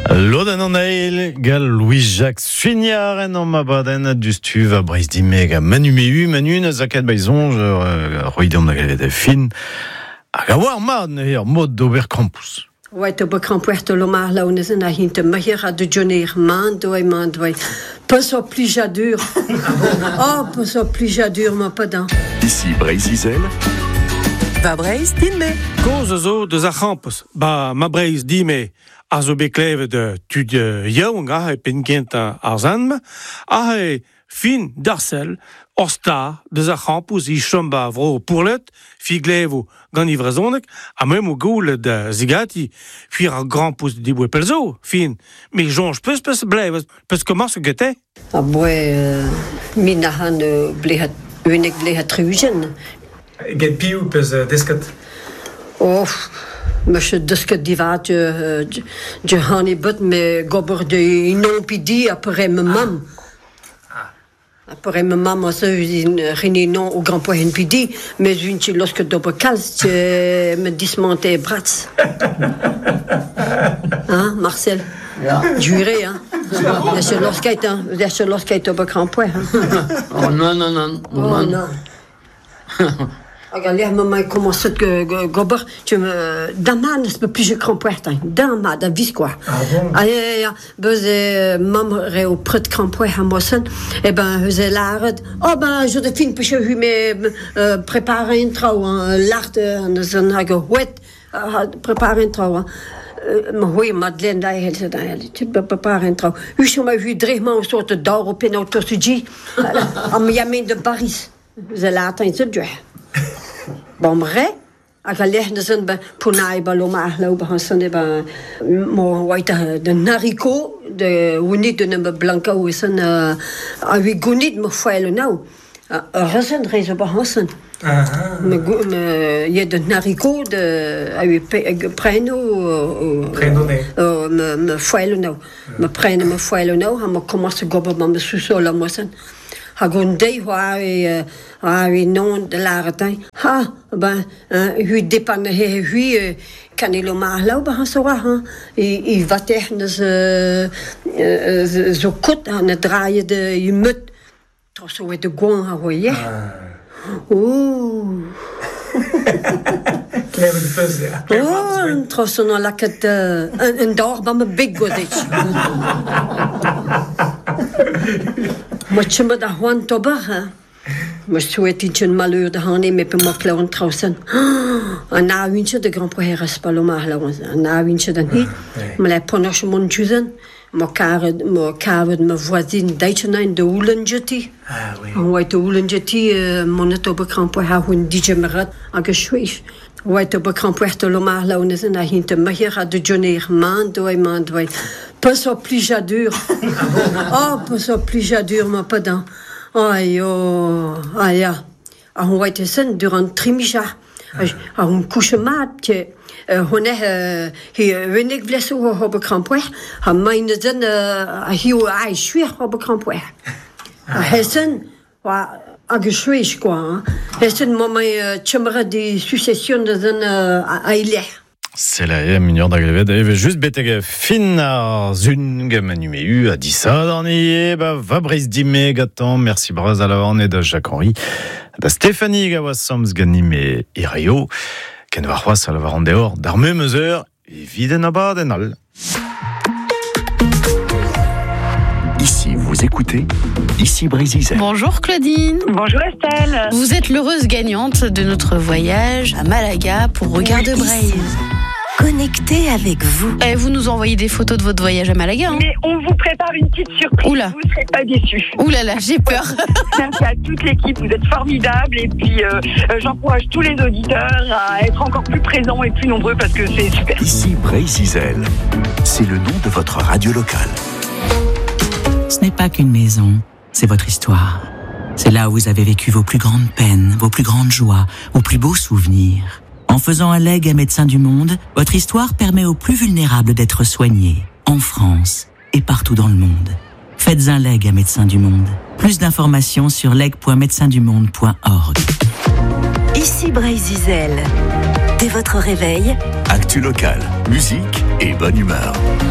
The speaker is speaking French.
Loden an eil, gal Louis-Jacques Suignaren an mabaden du stuv a Breizh dimeg a manu manun a zaket baizonj roidom da galvet e fin hag a war mad ne mod d'ober campus. Ouais, t'as pas crampuerto lo mar là on est na hinte mahira de journée mandoi. Pas so plus jadur. Oh, pas so plus jadur ma padan. Ici Breizh Va Breizh dimé. Koz zo de za campus. Ba ma Breizh dimé. A zo bekleve de tud yaoung a penkent ar zanm. A fin darsel osta de za campus I chomba vro pourlet fi glevo gant ivrezonek a même o goul de zigati fi ar grand pouce de diboué pelzo fin mais jonge peus blevet peus comment se gete Ah boy minahan blehat unig blehat trugen. Get piou peus desket. Oh, monsieur desket divat je hani but me gober de non pidi après me mam. Après ma maman ça une réunion au grand point NPD mais une chez lorsque dopo calce me dismonter brats. Hein Marcel? Ja. Juré hein. Laisse lorsqu'il au grand point. Oh non. Oh non. Regarde, maman commence que gober tu me daman c'est plus je crampoint daman da vis quoi. Ah bon. Ja, beze mam re au pret crampoint à mossen et ben ze laret. Oh ben Josephine puis je me préparer un trou l'art en z'n hago wet préparer un trou. Oui, Madeleine, là, tu peux préparer un trou. Je m'ai vu vraiment au sorte d'or au pénalty en Miami de Paris. Ze laat een te Bomre, a galehne z'n punai baloma lauba hansen ba mo waita de nariko de unit de number blanca ou sen a wi gunit mo foelo now. Resen rezo ba hansen. Me ye de nariko de a wi preno me foelo now. Me preno me foelo now, ha mo commence gober ma me susola mo sen. Hagondei oui non de l'artin ha ben hui dépanne hui canelo marlau ba soa ha I va techne zo kot aan het draaien de je mut toch zo de gon ha hoye oh Kleven de pus ja. oh trots no laket een dag ba me big godich Moi, je me da Juan Tobar. Moi, je souhaite une malheur de Hané, mais pour moi, Cléon Trausen. On a une chose de grand poher Palomar, là. On a une chose de nid. Mais la pronoche mon tuzen. Mo kavet me voisine d'Aitchenain de Oulenjeti. Ah oui. On va être Oulenjeti, mon etobe grand poher, un DJ Merat, en que je suis. Ouais, tu peux crampuer te lomar là on est na hinte mahira de journée mandoi. Pas so plus jadur. Oh, pas so plus jadur ma padan. Aïe oh, aïe. On va être sen durant trimija. On couche mat que on est wenig blesso hobe crampuer. Ha meine zen hiu ai schwer hobe crampuer. Hessen wa ageshwish quoi. C'est un moment chambre de succession de un ailer. C'est la mignon d'aglevet et juste betege fin ar zun manumeu a dit ça dernier va Breizh dimé gatan merci braz à la orne de Jacques-Henri da Stéphanie gawassams ganim et Rio ken va roi à la varande dehors d'arme mesure et vide nabadenal. Ici, vous écoutez Ici Breizh. Bonjour Claudine. Bonjour Estelle. Vous êtes l'heureuse gagnante de notre voyage à Malaga pour Regard de Breizh. Connecté avec vous. Et vous nous envoyez des photos de votre voyage à Malaga. Hein. Mais on vous prépare une petite surprise. Oula. Vous ne serez pas déçus. Ouh là là, j'ai peur. Merci à toute l'équipe, vous êtes formidables. Et puis j'encourage tous les auditeurs à être encore plus présents et plus nombreux parce que c'est super. Ici Breizh, c'est le nom de votre radio locale. Ce n'est pas qu'une maison, c'est votre histoire. C'est là où vous avez vécu vos plus grandes peines, vos plus grandes joies, vos plus beaux souvenirs. En faisant un legs à Médecins du Monde, votre histoire permet aux plus vulnérables d'être soignés, en France et partout dans le monde. Faites un legs à Médecins du Monde. Plus d'informations sur leg.médecindumonde.org. Ici Breizh. Dès votre réveil, Actu locale, musique et bonne humeur.